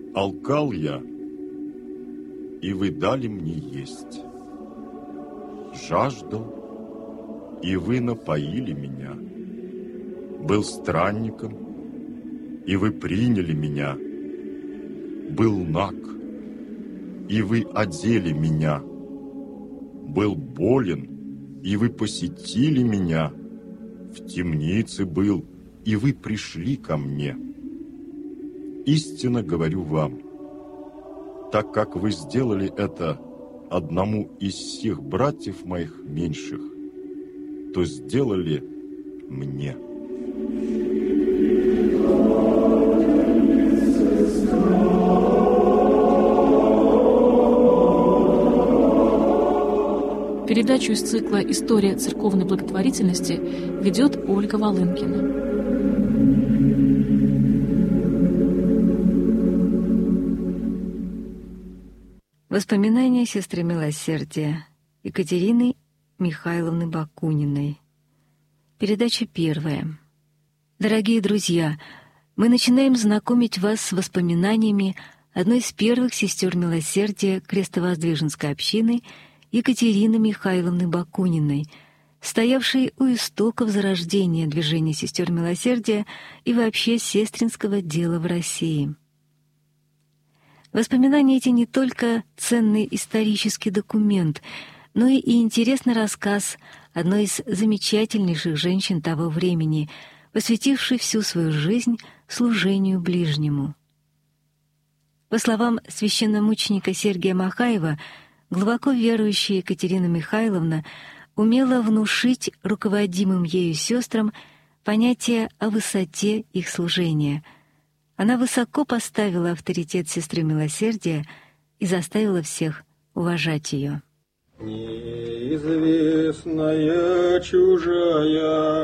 Алкал я, и вы дали мне есть. Жаждал, и вы напоили меня. Был странником, и вы приняли меня. Был наг, и вы одели меня. Был болен, и вы посетили меня. В темнице был, и вы пришли ко мне. Истинно говорю вам, так как вы сделали это одному из всех братьев моих меньших, то сделали мне. Передачу из цикла «История церковной благотворительности» ведет Ольга Волынкина. Воспоминания сестры милосердия Екатерины Михайловны Бакуниной. Передача первая. Дорогие друзья, мы начинаем знакомить вас с воспоминаниями одной из первых сестер милосердия Крестовоздвиженской общины Екатерины Михайловны Бакуниной, стоявшей у истоков зарождения движения сестер милосердия и вообще сестринского дела в России. Воспоминания эти не только ценный исторический документ, но и интересный рассказ одной из замечательнейших женщин того времени, посвятившей всю свою жизнь служению ближнему. По словам священномученика Сергия Махаева, глубоко верующая Екатерина Михайловна умела внушить руководимым ею сестрам понятие о высоте их служения. Она высоко поставила авторитет сестры милосердия и заставила всех уважать ее. Неизвестная чужая